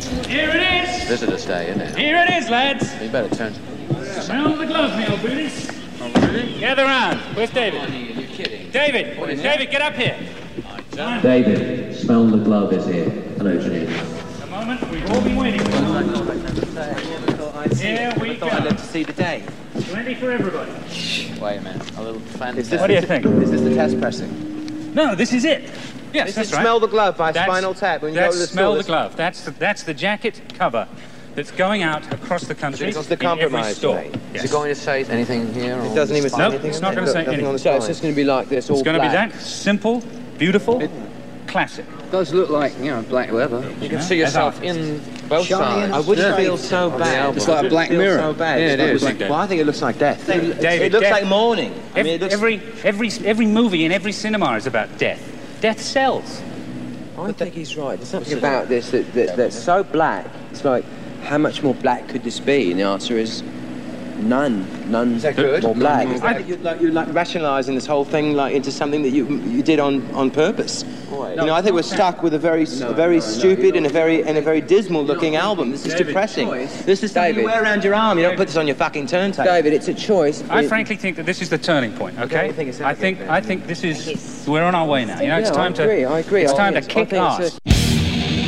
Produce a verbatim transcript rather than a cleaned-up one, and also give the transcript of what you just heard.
Here it is. Visitor's Day, isn't it? Here it is, lads. You better turn. Smell the glove, me old booties. Oh, really? Gather round. Where's David? Are you kidding? David. David, get up here. David, smell the glove is here. Hello, Janine. A moment. We've all been waiting for. Here we go. I'd love to see the day. Plenty for everybody. Wait a minute. A little fan. Is this What do you think? Is this the test pressing? No, this is it. Yes, This that's is right. Smell the Glove by That's- Spinal Tap. When you That's go to the Smell store, the Glove. That's the, that's the jacket cover that's going out across the country This is the in every compromise, store. mate. Yes. Is it going to say anything here? It doesn't even say Nope, anything. it's not on going it. to say Look, nothing anything. on the So it's spine. just going to be like this, all It's going to be black. that simple, beautiful, classic. It does look like, you know, black leather. You can see yourself in both sides. I wouldn't feel so bad. It's like a black feel mirror. So bad. Yeah, it It's is. like- Well, I think it looks like death. David, it looks death- like mourning. I Every, mean, it looks, every, every, every movie in every cinema is about death. Death sells. I think he's right. There's something about this that, that, that's so black. It's like, how much more black could this be? And the answer is none. None Is that good? more black. None more black. You're like, you're like rationalising this whole thing like into something that you you did on, on purpose. You know, I think we're stuck with a very a very stupid and a very and a very dismal looking album. This is David, depressing. choice. This is something you David. wear around your arm. You don't put this on your fucking turntable. David, it's a choice. I It- frankly think that this is the turning point, okay? you think it's I think, okay, I think this is, we're on our way now. You know, it's Yeah, time I agree, to, I agree. it's I time to think it's- I kick think it's ass. a-